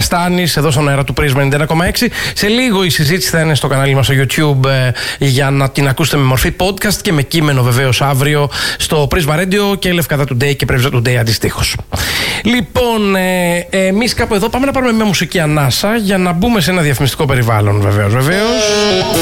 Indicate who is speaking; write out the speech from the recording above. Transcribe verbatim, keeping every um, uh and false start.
Speaker 1: Στάνης, εδώ στον αέρα του Prisma ενενήντα ένα κόμμα έξι. Σε λίγο η συζήτηση θα είναι στο κανάλι μας στο YouTube ε, για να την ακούσετε με μορφή podcast και με κείμενο βεβαίως αύριο στο Prisma Radio και Λευκάδα Today και Preview Today αντιστοίχως. Λοιπόν, ε, ε, εμείς κάπου εδώ πάμε να πάρουμε μια μουσική ανάσα για να μπούμε σε ένα διαφημιστικό περιβάλλον βεβαίως. βεβαίως.